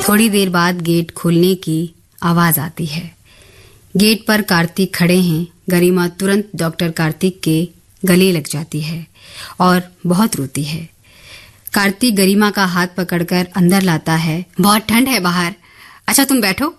थोड़ी देर बाद गेट खुलने की आवाज आती है। गेट पर कार्तिक खड़े हैं। गरिमा तुरंत डॉक्टर कार्तिक के गले लग जाती है और बहुत रोती है। कार्तिक गरिमा का हाथ पकड़कर अंदर लाता है। बहुत ठंड है बाहर। अच्छा तुम बैठो।